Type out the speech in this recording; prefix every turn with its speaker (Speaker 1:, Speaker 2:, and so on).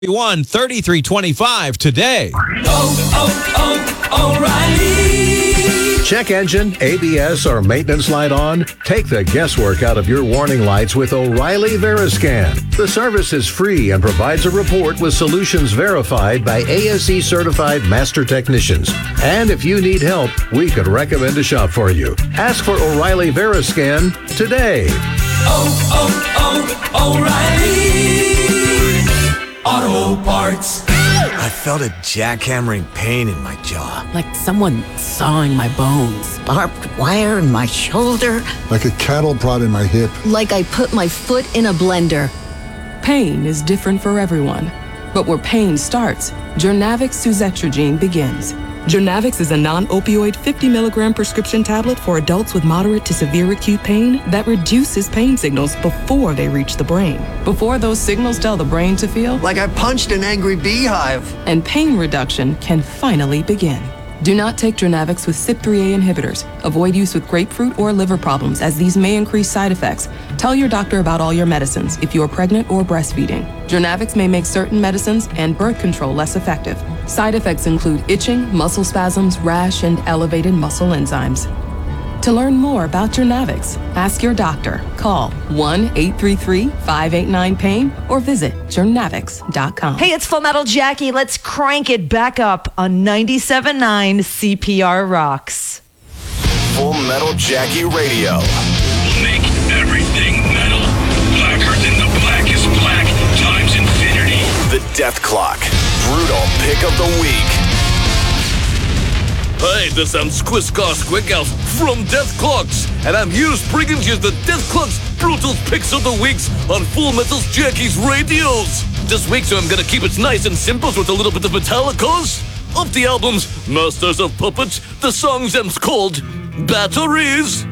Speaker 1: 3325 today.
Speaker 2: O'Reilly.
Speaker 3: Check engine, ABS, or maintenance light on? Take the guesswork out of your warning lights with O'Reilly Veriscan. The service is free and provides a report with solutions verified by ASE certified master technicians. And if you need help, we could recommend a shop for you. Ask for O'Reilly Veriscan today.
Speaker 2: O'Reilly Auto Parts.
Speaker 4: I felt a jackhammering pain in my jaw.
Speaker 5: Like someone sawing my bones.
Speaker 6: Barbed wire in my shoulder.
Speaker 7: Like a cattle prod in my hip.
Speaker 8: Like I put my foot in a blender.
Speaker 9: Pain is different for everyone. But where pain starts, Journavx suzetrigine begins. Journavx is a non-opioid 50 milligram prescription tablet for adults with moderate to severe acute pain that reduces pain signals before they reach the brain. Before those signals tell the brain to feel
Speaker 4: Like I punched an angry beehive.
Speaker 9: And pain reduction can finally begin. Do not take Journavx with CYP3A inhibitors. Avoid use with grapefruit or liver problems, as these may increase side effects. Tell your doctor about all your medicines if you are pregnant or breastfeeding. Journavx may make certain medicines and birth control less effective. Side effects include itching, muscle spasms, rash, and elevated muscle enzymes. To learn more about Journavx, ask your doctor. Call 1-833-589-PAIN or visit journavx.com.
Speaker 10: Hey, it's Full Metal Jackie. Let's crank it back up on 97.9 CPR Rocks.
Speaker 11: Full Metal Jackie Radio.
Speaker 12: Make everything metal. Blacker than the blackest black times infinity.
Speaker 11: The Death Clock. Brutal pick of the week.
Speaker 13: Hey, this is Squiscar Squighouse from Death Clocks, and I'm here bringing you the Death Clocks Brutal Picks of the Weeks on Full Metal Jackie's radios. This week, so I'm gonna keep it nice and simple with a little bit of Metallicos. Of the albums Masters of Puppets, the song's called Batteries.